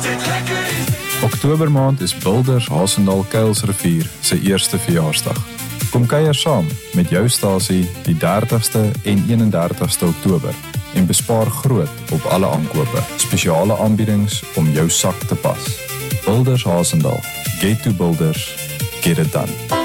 Oktobermaand is Builders Hasendaal Kuilsrivier se eerste verjaarsdag. Kom kuier saam met jou stasie die 30ste en 31ste Oktober en bespaar groot op alle aankope. Spesiale aanbiedings om jou sak te pas. Builders Hasendaal. Get to Builders. Get it done.